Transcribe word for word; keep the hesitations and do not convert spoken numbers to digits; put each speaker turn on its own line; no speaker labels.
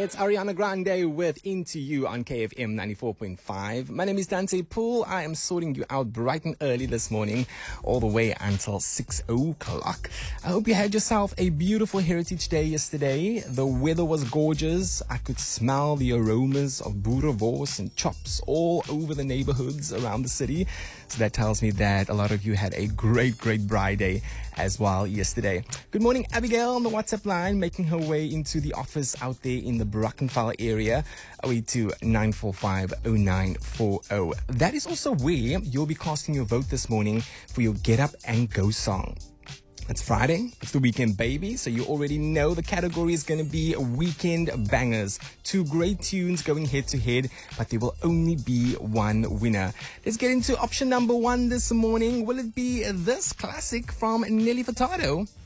It's Ariana Grande with Into You on K F M ninety-four point five. My name is Dante Poole. I am sorting you out bright and early this morning, all the way until six o'clock. I hope you had yourself a beautiful Heritage Day yesterday. The weather was gorgeous. I could smell the aromas of boerewors and chops all over the neighborhoods around the city. So that tells me that a lot of you had a great, great Braai Day as well yesterday. Good morning, Abigail on the WhatsApp line, making her way into the office out there in the Brackenfell area. oh eight two, nine four five, oh nine four oh. That is also where you'll be casting your vote this morning for your Get Up and Go song. It's Friday, it's the weekend, baby, so you already know the category is going to be weekend bangers. Two great tunes going head to head, but there will only be one winner. Let's get into option number one this morning. Will it be this classic from Nelly Furtado?